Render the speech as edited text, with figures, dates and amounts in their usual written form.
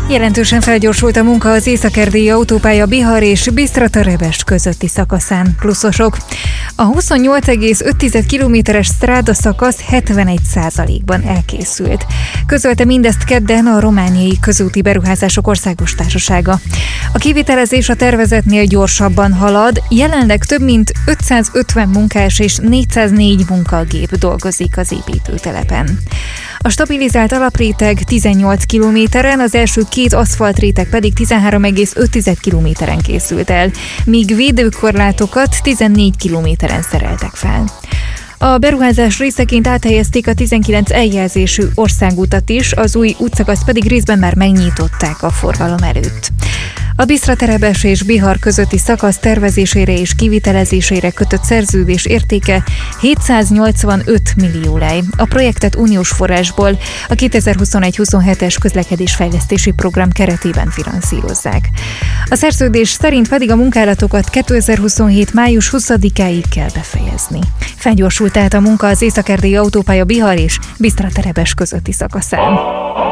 Jelentősen felgyorsult a munka az észak-erdélyi autópálya Bihar és Bisztrata-Rebest közötti szakaszán. Pluszosok. A 28,5 kilométeres stráda szakasz 71%-ban elkészült. Közölte mindezt kedden a Romániai Közúti Beruházások Országos Társasága. A kivitelezés a tervezetnél gyorsabban halad, jelenleg több mint 550 munkás és 404 munkagép dolgozik az építőtelepen. A stabilizált alapréteg 18 kilométeren, az első két aszfaltréteg pedig 13,5 kilométeren készült el, míg védőkorlátokat 14 kilométeren szereltek fel. A beruházás részeként áthelyezték a 19 eljelzésű országutat is, az új útszakaszt pedig részben már megnyitották a forgalom előtt. A Bisztrata-Rebes és Bihar közötti szakasz tervezésére és kivitelezésére kötött szerződés értéke 785 millió lej. A projektet uniós forrásból a 2021-27-es közlekedésfejlesztési program keretében finanszírozzák. A szerződés szerint pedig a munkálatokat 2027. május 20-áig kell befejezni. Felgyorsult tehát a munka az észak-erdélyi autópálya Bihar és Bisztrata-Rebes közötti szakaszán.